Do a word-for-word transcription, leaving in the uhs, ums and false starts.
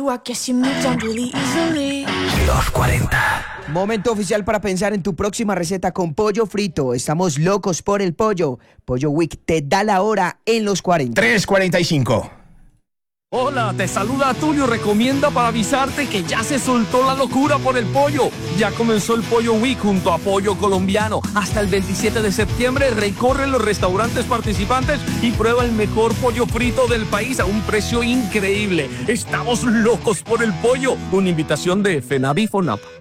you, I guess you moved on really easily. Los cuarenta. Momento oficial para pensar en tu próxima receta con pollo frito. Estamos locos por el pollo. Pollo Week te da la hora en los cuarenta. tres cuarenta y cinco. Hola, te saluda Tulio Recomienda para avisarte que ya se soltó la locura por el pollo. Ya comenzó el Pollo Week junto a Pollo Colombiano. Hasta el veintisiete de septiembre recorre los restaurantes participantes y prueba el mejor pollo frito del país a un precio increíble. Estamos locos por el pollo. Una invitación de FENAVI FONAP.